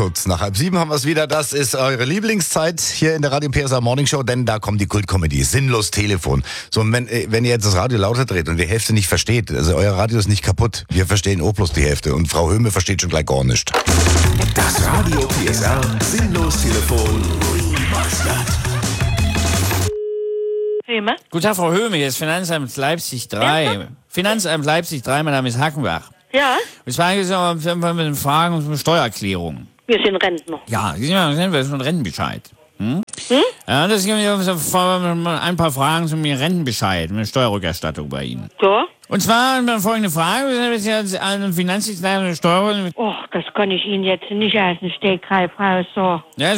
Kurz nach 6:30 haben wir es wieder. Das ist eure Lieblingszeit hier in der Radio PSR Morning Show, denn da kommt die Kultkomödie Sinnlos Telefon. So, und wenn ihr jetzt das Radio lauter dreht und die Hälfte nicht versteht, also euer Radio ist nicht kaputt. Wir verstehen bloß die Hälfte und Frau Höhme versteht schon gleich gar nichts. Das Radio PSR Sinnlos Telefon Remastered. Höhme? Guten Tag, Frau Höhme, hier ist Finanzamt Leipzig 3. Ja? Finanzamt Leipzig 3, mein Name ist Hackenbach. Ja, Und zwar geht es mit Fragen um Steuererklärung. wir sind Rentner. Ja, Sie sind schon Rentenbescheid. Ja, das gibt ein paar Fragen zum Rentenbescheid, mit Steuerrückerstattung bei Ihnen. Ja? Und zwar folgende Frage, wir sind jetzt an Finanzdienstleister Steuer. Oh, das kann ich Ihnen jetzt nicht aus dem Stegreif raus sagen. Ja,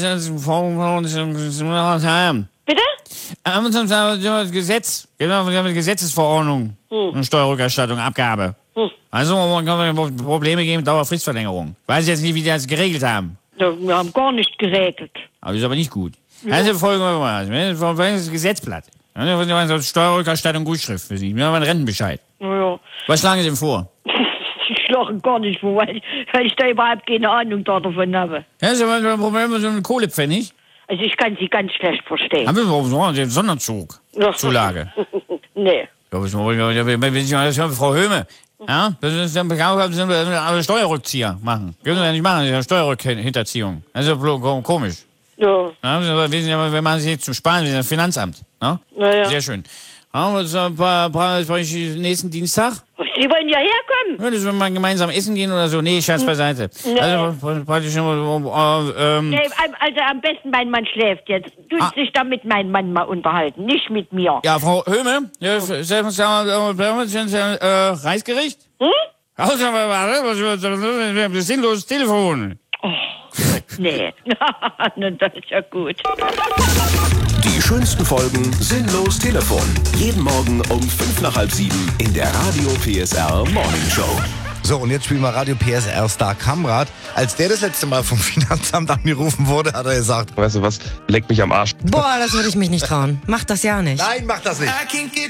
Bitte? Das Gesetz, genau, Gesetzesverordnung, Steuerrückerstattung, Abgabe. Also, kann man Probleme geben, Dauerfristverlängerung. Weiß ich jetzt nicht, wie die das geregelt haben. Ja, wir haben gar nicht geregelt. Aber das ist aber nicht gut. Also folgendes Gesetzblatt. Steuerrückerstattung, Gutschrift für Sie. Wir haben einen Rentenbescheid. Ja. Was schlagen Sie denn vor? Ich schlage gar nicht vor, weil ich da überhaupt keine Ahnung davon habe. Ja, ist aber ein Problem mit so einem Kohlepfennig. Also ich kann Sie ganz schlecht verstehen. Haben wir überhaupt den Sonderzug? Zulage. Nee. Frau Höhme. Ja, das ist dann alle Steuerrückzieher machen. Können Sie ja nicht machen, das ist ja Steuerrückhinterziehung. Das ist ja komisch. Ja. Ja, wir machen Sie jetzt zum Sparen, wir sind das Finanzamt. Ja? Naja. Sehr schön. Ja, brauche ich nächsten Dienstag? Sie wollen ja herkommen. Ja, das wir mal gemeinsam essen gehen oder so. Nee, Scherz beiseite. Nee. Also praktisch Nee, also am besten mein Mann schläft jetzt. Du sich da mit meinem Mann mal unterhalten, nicht mit mir. ja, Frau Höhme, Reisgericht? Sinnloses Telefon. Nee. Das ist ja gut. Die schönsten Folgen Sinnlos Telefon. Jeden Morgen um 6:55 in der Radio PSR Morning Show. So, und jetzt spielen wir Radio PSR Star Kamrat. Als der das letzte Mal vom Finanzamt angerufen wurde, hat er gesagt, Weißt du was? Leck mich am Arsch. Boah, das würde ich mich nicht trauen. Mach das ja nicht. nein, mach das nicht.